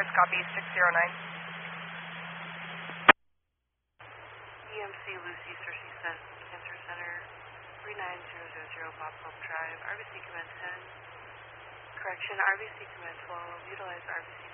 Chris, copy 609. EMC Lucy, Cersei Cancer Center, 39000 Bob Hope Drive, RBC Command 10. Correction, RBC Command 12, utilize RBC